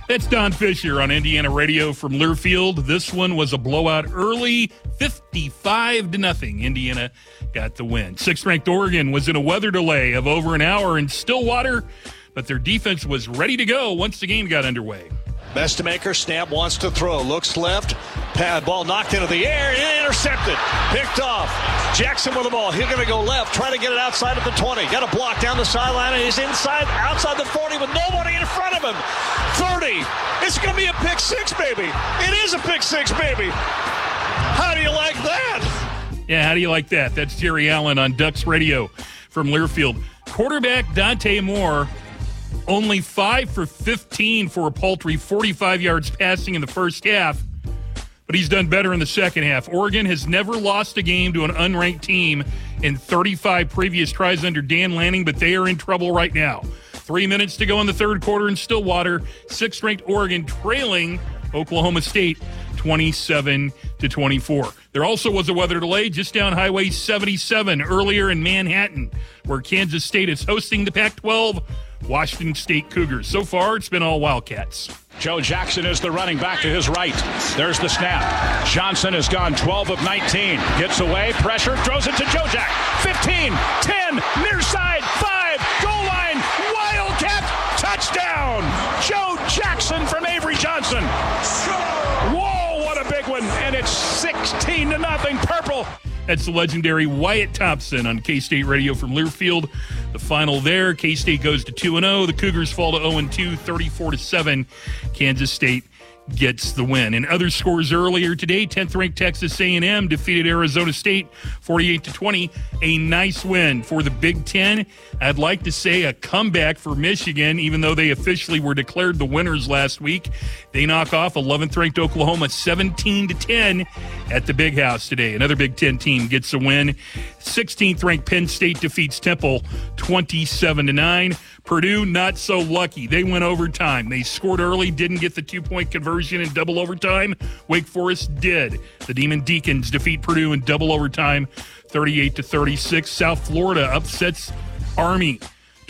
That's Don Fisher on Indiana Radio from Learfield. This one was a blowout early, 55-0. Indiana got the win. Sixth-ranked Oregon was in a weather delay of over an hour in Stillwater, but their defense was ready to go once the game got underway. Bestamaker, snap, wants to throw, looks left, pad ball knocked into the air, intercepted, picked off. Jackson with the ball, he's going to go left, try to get it outside of the 20, got a block down the sideline, and he's outside the 40 with nobody in front of him. 30, it's going to be a pick six, baby. It is a pick six, baby. How do you like that? Yeah, how do you like that? That's Jerry Allen on Ducks Radio from Learfield. Quarterback Dante Moore, only 5 for 15 for a paltry 45 yards passing in the first half, but he's done better in the second half. Oregon has never lost a game to an unranked team in 35 previous tries under Dan Lanning, but they are in trouble right now. 3 minutes to go in the third quarter in Stillwater. Sixth-ranked Oregon trailing Oklahoma State 27-24. There also was a weather delay just down Highway 77 earlier in Manhattan, where Kansas State is hosting the Pac-12 Washington State Cougars. So far, it's been all Wildcats. Joe Jackson is the running back to his right. There's the snap. Johnson has gone 12 of 19. Gets away, pressure, throws it to Joe Jack. 15, 10, near side, 5, goal line, Wildcat, touchdown! Joe Jackson from Avery Johnson. Whoa, what a big one, and it's 16-0 Purple. That's the legendary Wyatt Thompson on K-State Radio from Learfield. The final there, K-State goes to 2-0. The Cougars fall to 0-2, 34-7. Kansas State gets the win. In other scores earlier today, 10th-ranked Texas A&M defeated Arizona State 48-20. A nice win for the Big Ten. I'd like to say a comeback for Michigan, even though they officially were declared the winners last week. They knock off 11th-ranked Oklahoma 17-10 at the Big House today. Another Big Ten team gets a win. 16th-ranked Penn State defeats Temple 27-9. Purdue, not so lucky. They went overtime. They scored early, didn't get the 2-point conversion in double overtime. Wake Forest did. The Demon Deacons defeat Purdue in double overtime, 38-36. South Florida upsets Army,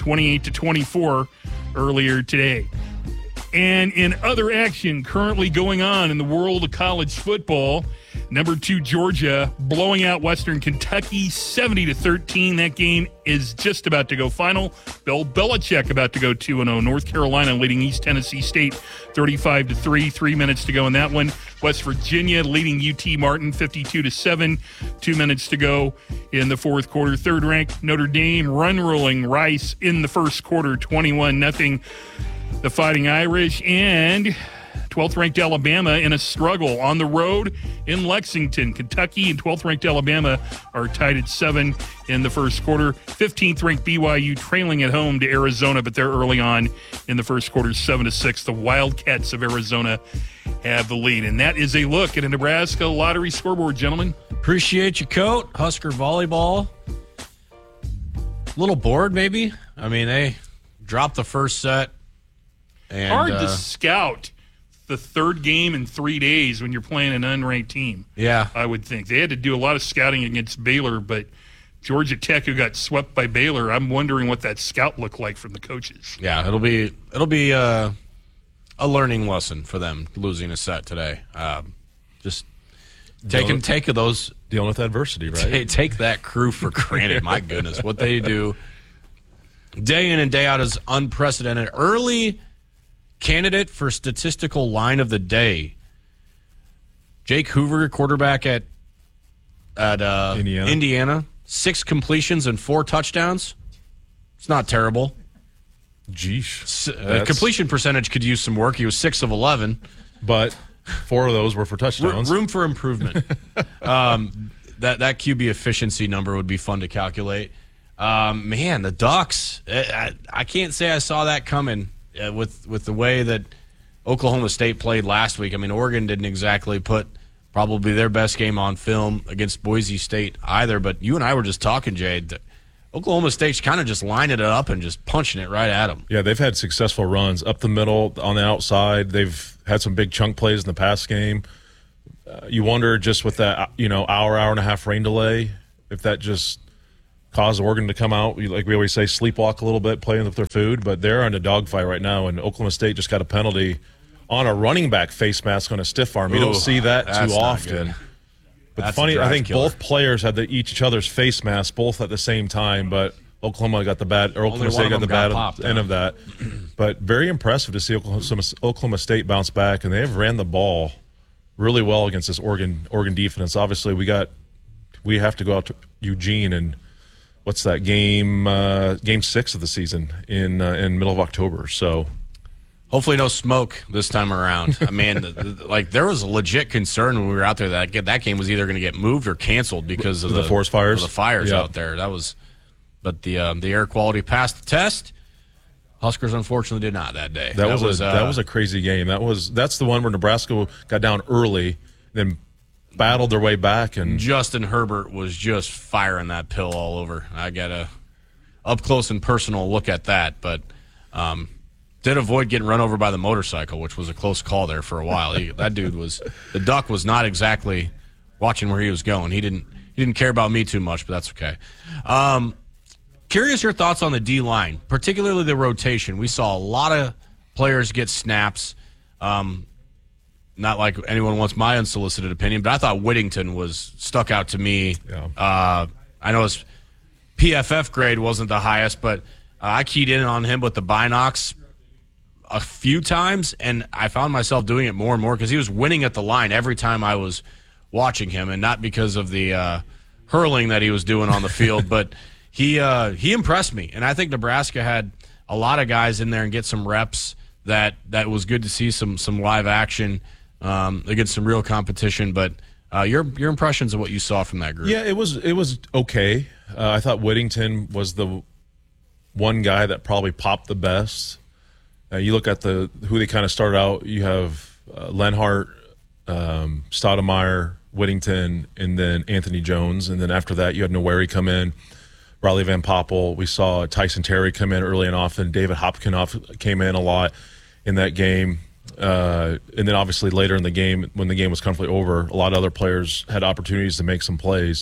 28-24 earlier today. And in other action currently going on in the world of college football, number 2 Georgia blowing out Western Kentucky 70-13. That game is just about to go final. Bill Belichick about to go 2-0. North Carolina leading East Tennessee State 35-3. 3 minutes to go in that one. West Virginia leading UT Martin 52-7. 2 minutes to go in the fourth quarter. Third-ranked Notre Dame run-rolling Rice in the first quarter 21-0. The Fighting Irish and 12th-ranked Alabama in a struggle on the road in Lexington. Kentucky and 12th-ranked Alabama are tied at 7 in the first quarter. 15th-ranked BYU trailing at home to Arizona, but they're early on in the first quarter, 7-6. The Wildcats of Arizona have the lead. And that is a look at a Nebraska lottery scoreboard, gentlemen. Appreciate your coat. Husker volleyball. A little bored, maybe. I mean, they dropped the first set. And, hard to scout the third game in 3 days when you're playing an unranked team. Yeah. I would think. They had to do a lot of scouting against Baylor, but Georgia Tech, who got swept by Baylor, I'm wondering what that scout looked like from the coaches. Yeah, it'll be a learning lesson for them losing a set today. Just take those dealing with adversity, right? Take that crew for granted. My goodness, what they do day in and day out is unprecedented. Early candidate for statistical line of the day, Jake Hoover, quarterback at Indiana. 6 completions and 4 touchdowns. It's not terrible. Jeez. Completion percentage could use some work. He was 6 of 11. But 4 of those were for touchdowns. Room for improvement. That QB efficiency number would be fun to calculate. Man, the Ducks, I can't say I saw that coming. With the way that Oklahoma State played last week. I mean, Oregon didn't exactly put probably their best game on film against Boise State either. But you and I were just talking, Jay. Oklahoma State's kind of just lining it up and just punching it right at them. Yeah, they've had successful runs up the middle, on the outside. They've had some big chunk plays in the past game. You wonder just with that, hour and a half rain delay, if that just caused Oregon to come out, like we always say, sleepwalk a little bit, playing with their food. But they're in a dogfight right now, and Oklahoma State just got a penalty on a running back face mask on a stiff arm. You don't see that too often. But That's funny, I think killer. both players had each other's face masks both at the same time, but Oklahoma got the bad, or Oklahoma State got the bad end of that. But very impressive to see Oklahoma State bounce back, and they have ran the ball really well against this Oregon defense. Obviously, we have to go out to Eugene, and what's that game 6 of the season in middle of October. So hopefully no smoke this time around. I mean, like there was a legit concern when we were out there that game was either going to get moved or canceled because of the forest fires. The fires out there. But the air quality passed the test. Huskers unfortunately did not that day. That was a crazy game. That's the one where Nebraska got down early, then battled their way back, and Justin Herbert was just firing that pill all over. I got a up close and personal look at that, but did avoid getting run over by the motorcycle, which was a close call there for a while. The Duck was not exactly watching where he was going. He didn't care about me too much, but that's okay. Curious your thoughts on the D-line, particularly the rotation. We saw a lot of players get snaps. Not like anyone wants my unsolicited opinion, but I thought Whittington was stuck out to me. Yeah. I know his PFF grade wasn't the highest, but I keyed in on him with the binocs a few times, and I found myself doing it more and more because he was winning at the line every time I was watching him, and not because of the hurling that he was doing on the field, but he impressed me. And I think Nebraska had a lot of guys in there and get some reps that was good to see some live action against some real competition. But your impressions of what you saw from that group? Yeah, it was okay. I thought Whittington was the one guy that probably popped the best. You look at who they kind of started out. You have Lenhart, Stoudemire, Whittington, and then Anthony Jones. And then after that, you had Noweri come in, Riley Van Poppel. We saw Tyson Terry come in early and often. David Hopkinoff came in a lot in that game. And then obviously later in the game, when the game was comfortably over, a lot of other players had opportunities to make some plays.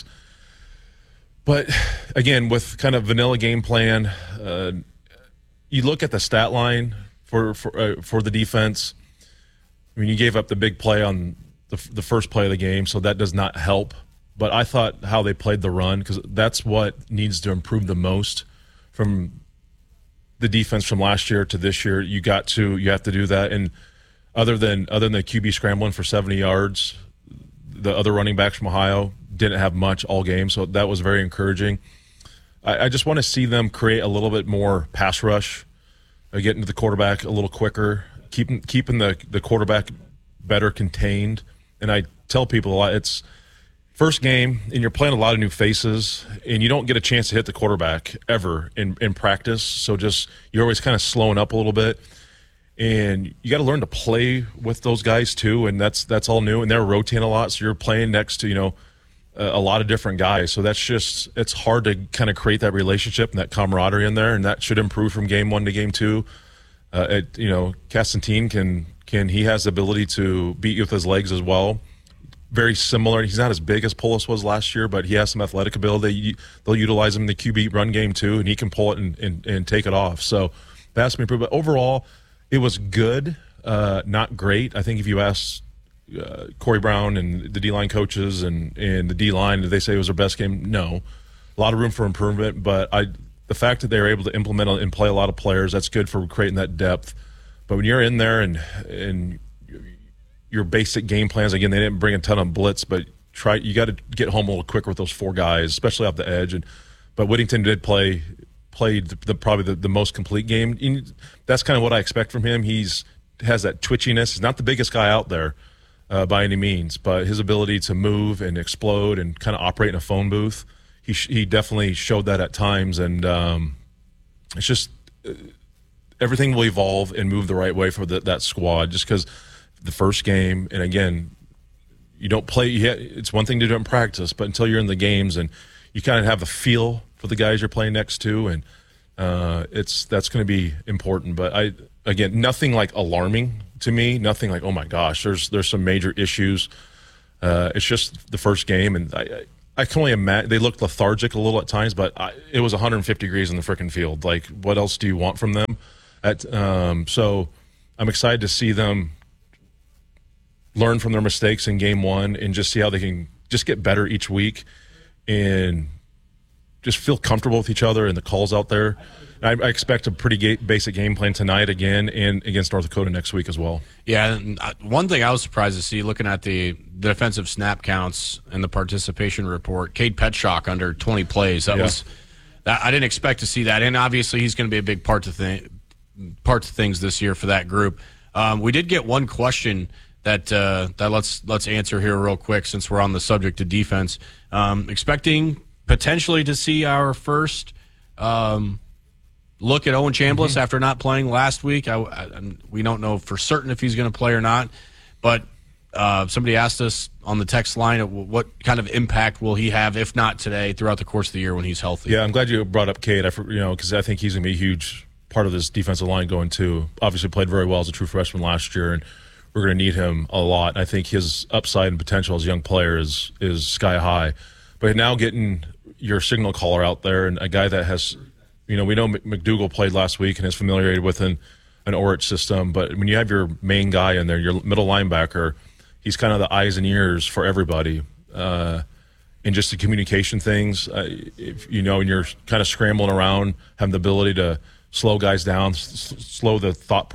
But again, with kind of vanilla game plan, you look at the stat line for the defense. I mean, you gave up the big play on the first play of the game, so that does not help. But I thought how they played the run, because that's what needs to improve the most from the defense from last year to this year. You have to do that. And other than the QB scrambling for 70 yards, the other running backs from Ohio didn't have much all game, so that was very encouraging. I just want to see them create a little bit more pass rush, getting to the quarterback a little quicker, keeping the quarterback better contained. And I tell people a lot, it's first game, and you're playing a lot of new faces, and you don't get a chance to hit the quarterback ever in practice. So you're always kind of slowing up a little bit. And you got to learn to play with those guys too, and that's all new. And they're rotating a lot, so you're playing next to a lot of different guys. So it's hard to kind of create that relationship and that camaraderie in there, and that should improve from game 1 to game 2. Castantine he has the ability to beat you with his legs as well. Very similar. He's not as big as Polis was last year, but he has some athletic ability. They'll utilize him in the QB run game too, and he can pull it and take it off. So that's me improved. But overall, it was good, not great. I think if you ask Corey Brown and the D-line coaches and the D-line, did they say it was their best game? No. A lot of room for improvement, but the fact that they were able to implement and play a lot of players, that's good for creating that depth. But when you're in there and your basic game plans, again, they didn't bring a ton of blitz, but you got to get home a little quicker with those 4 guys, especially off the edge. But Whittington did played probably the most complete game. And that's kind of what I expect from him. Has that twitchiness. He's not the biggest guy out there by any means, but his ability to move and explode and kind of operate in a phone booth, he definitely showed that at times. And it's just everything will evolve and move the right way for that squad, just because the first game, and again, you don't play. It's one thing to do it in practice, but until you're in the games and you kind of have a feel for the guys you're playing next to, and that's going to be important. But again, nothing like alarming to me. Nothing like, oh my gosh, there's some major issues. It's just the first game, and I can only imagine they looked lethargic a little at times, but it was 150 degrees in the freaking field. Like, what else do you want from them? So I'm excited to see them learn from their mistakes in game one and just see how they can just get better each week and just feel comfortable with each other and the calls out there. I expect a pretty basic game plan tonight again and against North Dakota next week as well. Yeah, and one thing I was surprised to see looking at the defensive snap counts and the participation report, Cade Petschok under 20 plays. That I didn't expect to see that, and obviously he's going to be a big part of things this year for that group. We did get one question that let's answer here real quick since we're on the subject of defense. Expecting potentially to see our first look at Owen Chambliss after not playing last week. We don't know for certain if he's going to play or not, but somebody asked us on the text line what kind of impact will he have, if not today, throughout the course of the year when he's healthy. Yeah, I'm glad you brought up Cade. Because I think he's going to be a huge part of this defensive line going too. Obviously played very well as a true freshman last year, and we're going to need him a lot. I think his upside and potential as a young player is sky high. But now getting your signal caller out there and a guy that has, we know McDougal played last week and is familiar with an Orich system, but when you have your main guy in there, your middle linebacker, he's kind of the eyes and ears for everybody. And just the communication things, and you're kind of scrambling around, having the ability to slow guys down, slow the thought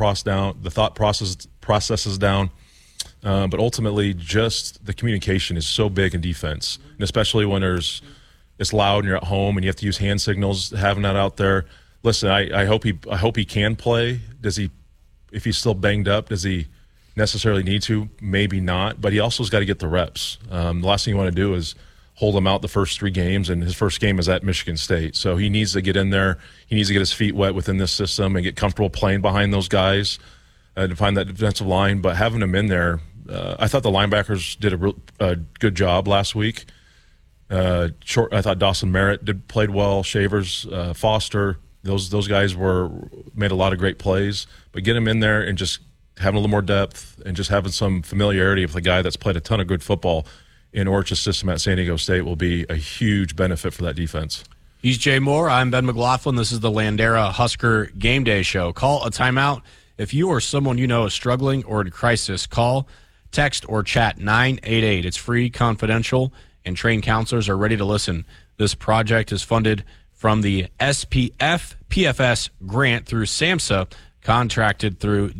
processes down. But ultimately, just the communication is so big in defense, and especially when it's loud and you're at home and you have to use hand signals. Having that out there, listen, I hope he can play. If he's still banged up, does he necessarily need to? Maybe not, but he also has got to get the reps. The last thing you want to do is hold him out the first 3 games, and his first game is at Michigan State. So he needs to get in there. He needs to get his feet wet within this system and get comfortable playing behind those guys to find that defensive line. But having him in there, I thought the linebackers did a good job last week. I thought Dawson Merritt played well. Shavers, Foster, those guys made a lot of great plays. But get him in there and just having a little more depth and just having some familiarity with a guy that's played a ton of good football in Orich's system at San Diego State will be a huge benefit for that defense. He's Jay Moore. I'm Ben McLaughlin. This is the Landera Husker Game Day Show. Call a timeout if you or someone you know is struggling or in crisis. Call, text, or chat 988. It's free, confidential, and trained counselors are ready to listen. This project is funded from the SPF PFS grant through SAMHSA, contracted through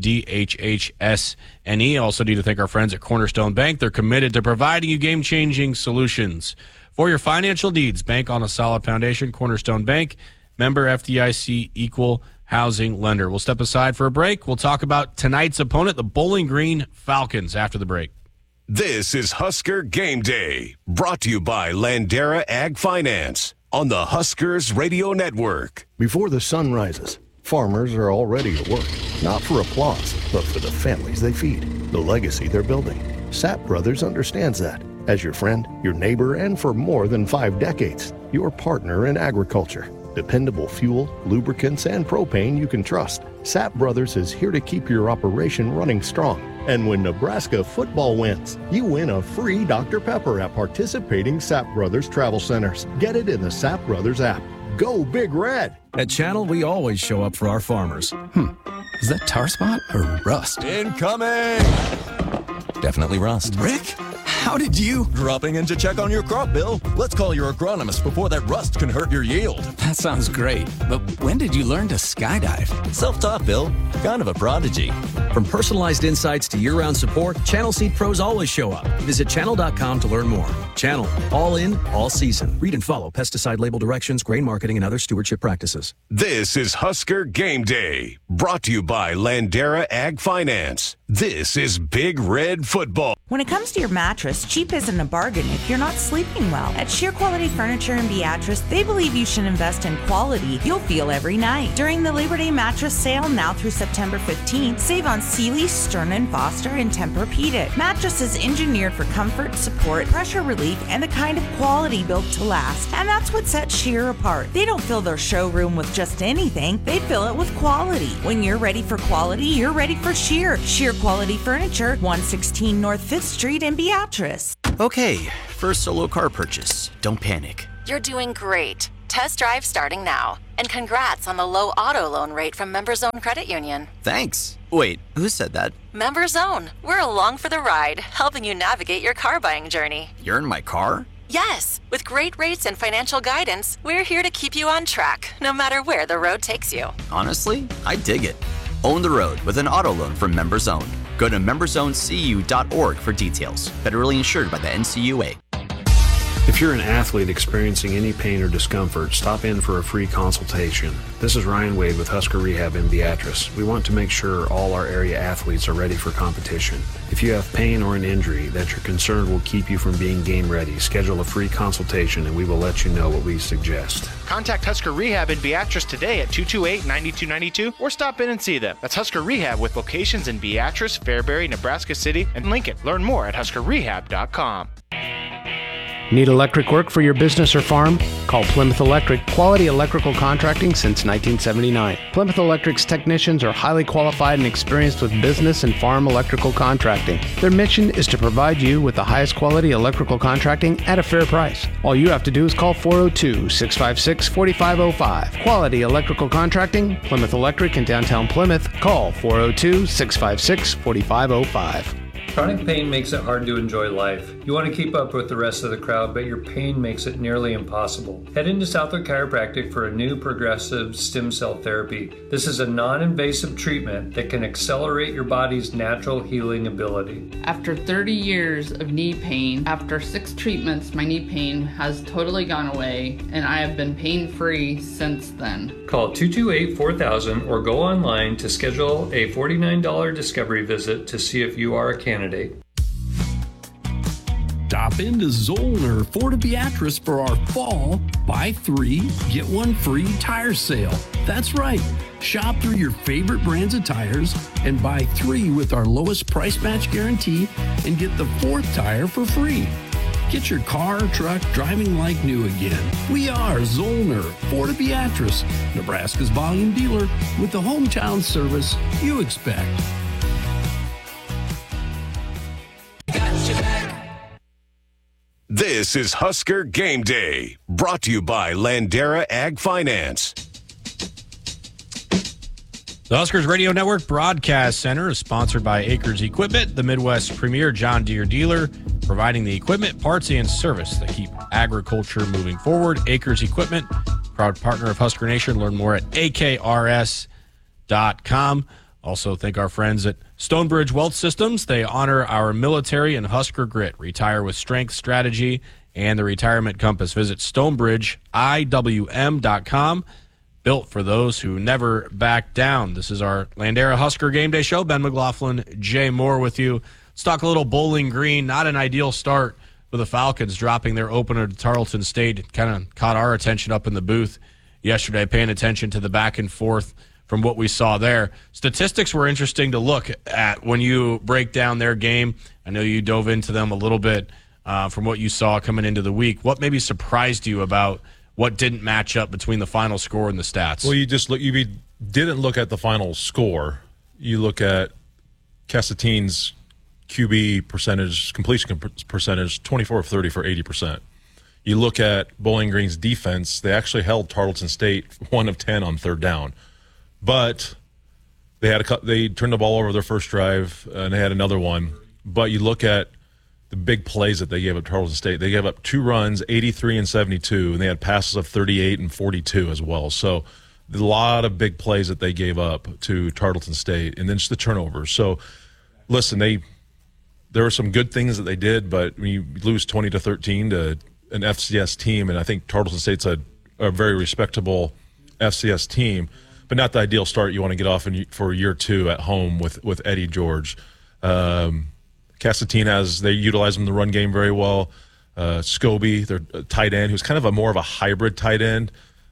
DHHS&E. Also need to thank our friends at Cornerstone Bank. They're committed to providing you game-changing solutions. For your financial needs, bank on a solid foundation. Cornerstone Bank, member FDIC, equal housing lender. We'll step aside for a break. We'll talk about tonight's opponent, the Bowling Green Falcons, after the break. This is Husker Game Day, brought to you by Landera Ag Finance on the Huskers Radio Network. Before the sun rises, farmers are already at work, not for applause, but for the families they feed, the legacy they're building. Sapp Brothers understands that. As your friend, your neighbor, and for more than 5 decades, your partner in agriculture. Dependable fuel, lubricants, and propane you can trust. Sapp Brothers is here to keep your operation running strong. And when Nebraska football wins, you win a free Dr. Pepper at participating Sapp Brothers travel centers. Get it in the Sapp Brothers app. Go Big Red! At Channel, we always show up for our farmers. Is that tar spot or rust? Incoming! Definitely rust. Rick? How did you? Dropping in to check on your crop, Bill. Let's call your agronomist before that rust can hurt your yield. That sounds great. But when did you learn to skydive? Self-taught, Bill. Kind of a prodigy. From personalized insights to year-round support, Channel Seed Pros always show up. Visit channel.com to learn more. Channel. All in, all season. Read and follow pesticide label directions, grain marketing, and other stewardship practices. This is Husker Game Day, brought to you by Landera Ag Finance. This is Big Red Football. When it comes to your mattress, cheap isn't a bargain if you're not sleeping well. At Sheer Quality Furniture in Beatrice, they believe you should invest in quality you'll feel every night. During the Labor Day mattress sale now through September 15th, save on Sealy, Stearns & Foster, and Tempur-Pedic. Mattresses engineered for comfort, support, pressure relief, and the kind of quality built to last. And that's what sets Sheer apart. They don't fill their showroom with just anything, they fill it with quality. When you're ready for quality, you're ready for Sheer. Sheer Quality Furniture, 116 North 5th Street in Beatrice. Okay, first solo car purchase. Don't panic. You're doing great. Test drive starting now. And congrats on the low auto loan rate from MemberZone Credit Union. Thanks. Wait, who said that? MemberZone. We're along for the ride, helping you navigate your car buying journey. You're in my car? Yes. With great rates and financial guidance, we're here to keep you on track, no matter where the road takes you. Honestly, I dig it. Own the road with an auto loan from MemberZone. Go to memberzonecu.org for details. Federally insured by the NCUA. If you're an athlete experiencing any pain or discomfort, stop in for a free consultation. This is Ryan Wade with Husker Rehab in Beatrice. We want to make sure all our area athletes are ready for competition. If you have pain or an injury that you're concerned will keep you from being game ready, schedule a free consultation and we will let you know what we suggest. Contact Husker Rehab in Beatrice today at 228-9292 or stop in and see them. That's Husker Rehab with locations in Beatrice, Fairbury, Nebraska City, and Lincoln. Learn more at huskerrehab.com. Need electric work for your business or farm? Call Plymouth Electric, quality electrical contracting since 1979. Plymouth Electric's technicians are highly qualified and experienced with business and farm electrical contracting. Their mission is to provide you with the highest quality electrical contracting at a fair price. All you have to do is call 402-656-4505. Quality electrical contracting, Plymouth Electric in downtown Plymouth. Call 402-656-4505. Chronic pain makes it hard to enjoy life. You want to keep up with the rest of the crowd, but your pain makes it nearly impossible. Head into Southwood Chiropractic for a new progressive stem cell therapy. This is a non-invasive treatment that can accelerate your body's natural healing ability. After 30 years of knee pain, after 6 treatments, my knee pain has totally gone away, and I have been pain-free since then. Call 228-4000 or go online to schedule a $49 discovery visit to see if you are a candidate. Stop into Zollner Ford of Beatrice for our fall buy 3, get 1 free tire sale. That's right. Shop through your favorite brands of tires and buy 3 with our lowest price match guarantee and get the 4th tire for free. Get your car or truck driving like new again. We are Zollner Ford of Beatrice, Nebraska's volume dealer with the hometown service you expect. This is Husker Game Day, brought to you by Landera Ag Finance. The Huskers Radio Network Broadcast Center is sponsored by Acres Equipment, the Midwest's premier John Deere dealer, providing the equipment, parts, and service that keep agriculture moving forward. Acres Equipment, proud partner of Husker Nation. Learn more at akrs.com. Also, thank our friends at Stonebridge Wealth Systems. They honor our military and Husker grit. Retire with strength, strategy, and the retirement compass. Visit StonebridgeIWM.com. Built for those who never back down. This is our Landera Husker Game Day show. Ben McLaughlin, Jay Moore with you. Let's talk a little Bowling Green. Not an ideal start for the Falcons, dropping their opener to Tarleton State. It kind of caught our attention up in the booth yesterday, paying attention to the back and forth from what we saw there. Statistics were interesting to look at when you break down their game. I know you dove into them a little bit from what you saw coming into the week. What maybe surprised you about what didn't match up between the final score and the stats? Well, you didn't look at the final score. You look at Cassatine's QB percentage, completion percentage, 24 of 30 for 80%. You look at Bowling Green's defense, they actually held Tarleton State 1 of 10 on third down. But they turned the ball over their first drive, and they had another one. But you look at the big plays that they gave up Tarleton State. They gave up 2 runs, 83 and 72, and they had passes of 38 and 42 as well. So a lot of big plays that they gave up to Tarleton State, and then just the turnovers. So, listen, there were some good things that they did, but when you lose 20-13 to an FCS team, and I think Tarleton State's a very respectable FCS team, but not the ideal start you want to get off for year 2 at home with Eddie George. Cassatine they utilize him in the run game very well. Scobie, their tight end, who's kind of more of a hybrid tight end.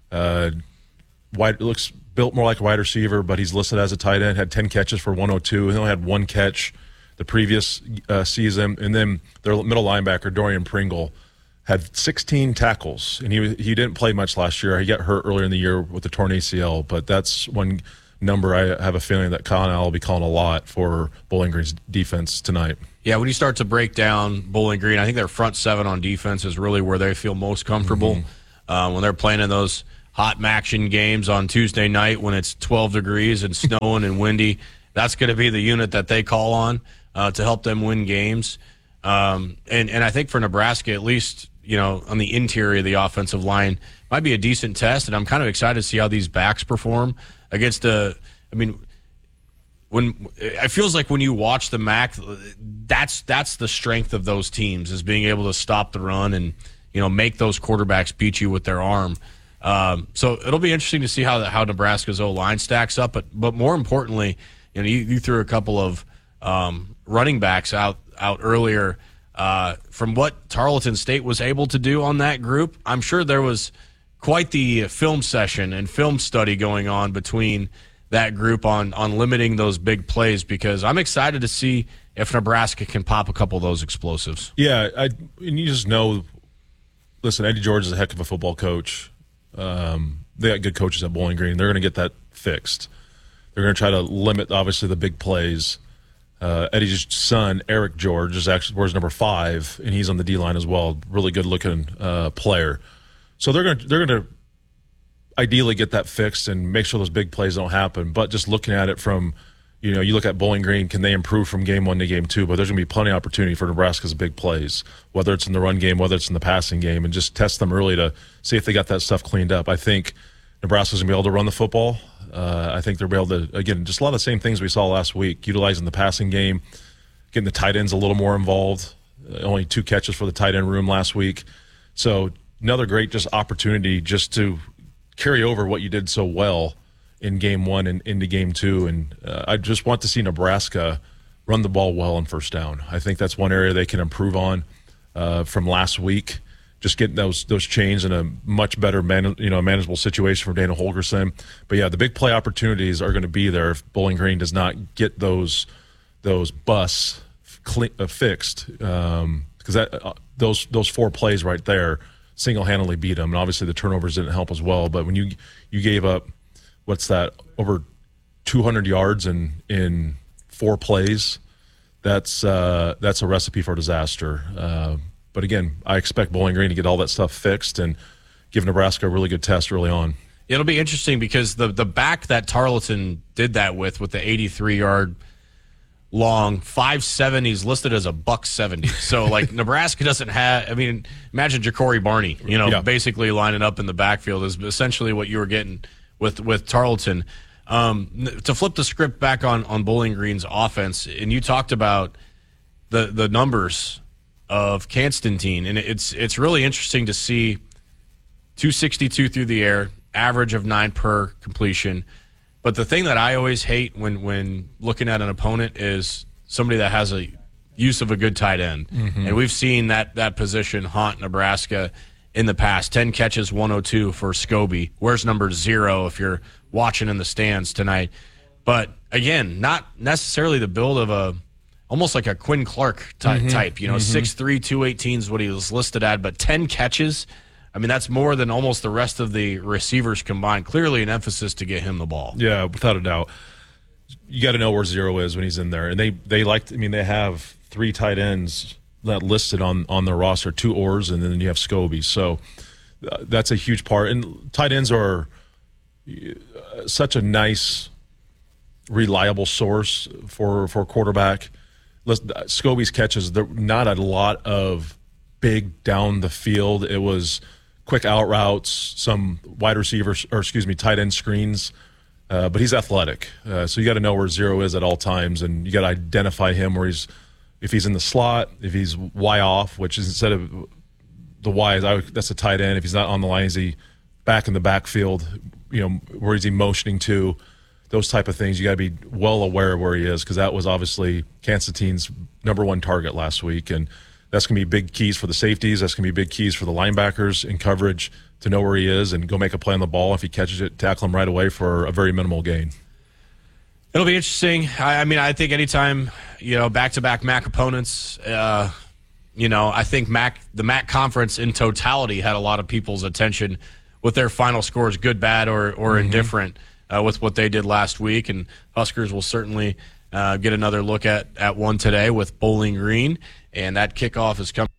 Looks built more like a wide receiver, but he's listed as a tight end. Had 10 catches for 102. He only had 1 catch the previous season. And then their middle linebacker, Dorian Pringle, had 16 tackles, and he didn't play much last year. He got hurt earlier in the year with the torn ACL, but that's one number I have a feeling that Colin Allen will be calling a lot for Bowling Green's defense tonight. Yeah, when you start to break down Bowling Green, I think their front 7 on defense is really where they feel most comfortable. when they're playing in those hot action games on Tuesday night when it's 12 degrees and snowing and windy. That's going to be the unit that they call on to help them win games. And I think for Nebraska, at least, on the interior of the offensive line, might be a decent test. And I'm kind of excited to see how these backs perform against when it feels like when you watch the MAC, that's the strength of those teams, is being able to stop the run and make those quarterbacks beat you with their arm. So it'll be interesting to see how Nebraska's O-line stacks up. But more importantly, you threw a couple of running backs out earlier. From what Tarleton State was able to do on that group, I'm sure there was quite the film session and film study going on between that group on limiting those big plays, because I'm excited to see if Nebraska can pop a couple of those explosives. Yeah, and you just know, listen, Eddie George is a heck of a football coach. They got good coaches at Bowling Green. They're going to get that fixed. They're going to try to limit, obviously, the big plays. Eddie's son, Eric George, wears number 5, and he's on the D-line as well. Really good-looking player. So they're going to ideally get that fixed and make sure those big plays don't happen. But just looking at it from, you look at Bowling Green, can they improve from game 1 to game 2? But there's going to be plenty of opportunity for Nebraska's big plays, whether it's in the run game, whether it's in the passing game, and just test them early to see if they got that stuff cleaned up. I think Nebraska's going to be able to run the football. I think they'll be able to, again, just a lot of the same things we saw last week, utilizing the passing game, getting the tight ends a little more involved. Only 2 catches for the tight end room last week. So another great just opportunity just to carry over what you did so well in game 1 and into game 2. And I just want to see Nebraska run the ball well on first down. I think that's one area they can improve on from last week. Just getting those chains in a much better manageable situation for Dana Holgorsen. But yeah, the big play opportunities are going to be there if Bowling Green does not get those busts fixed, because those 4 plays right there single-handedly beat them. And obviously the turnovers didn't help as well. But when you gave up, over 200 yards in 4 plays, that's a recipe for disaster. But again, I expect Bowling Green to get all that stuff fixed and give Nebraska a really good test early on. It'll be interesting because the back that Tarleton did that with the 83-yard long 5'7", he's listed as a $170. So Nebraska doesn't have. I mean, imagine Ja'Cory Barney, basically lining up in the backfield is essentially what you were getting with Tarleton. To flip the script back on Bowling Green's offense, and you talked about the numbers of Constantine, and it's really interesting to see 262 through the air, average of 9 per completion. But the thing that I always hate when looking at an opponent is somebody that has a use of a good tight end. Mm-hmm. And we've seen that position haunt Nebraska in the past. 10 catches, 102 for Scobie. Where's number 0 if you're watching in the stands tonight? But again, not necessarily the build of almost like a Quinn Clark type, 6'3", 218 is what he was listed at, but 10 catches, I mean, that's more than almost the rest of the receivers combined. Clearly an emphasis to get him the ball. Yeah, without a doubt. You got to know where 0 is when he's in there. And they have 3 tight ends that listed on their roster, 2 Orrs, and then you have Scobie. So that's a huge part. And tight ends are such a nice, reliable source for quarterback. Scobie's catches, there not a lot of big down the field. It was quick out routes, some wide receivers, tight end screens. But he's athletic, so you got to know where 0 is at all times, and you got to identify him if he's in the slot, if he's Y off, which is instead of the Y, that's a tight end. If he's not on the line, is he back in the backfield? Where is he motioning to? Those type of things, you got to be well aware of where he is, because that was obviously Constantine's number 1 target last week, and that's going to be big keys for the safeties. That's going to be big keys for the linebackers in coverage to know where he is and go make a play on the ball. If he catches it, tackle him right away for a very minimal gain. It'll be interesting. I think anytime, back-to-back MAC opponents, I think the MAC conference in totality had a lot of people's attention with their final scores, good, bad, or indifferent. With what they did last week, and Huskers will certainly get another look at one today with Bowling Green, and that kickoff is coming.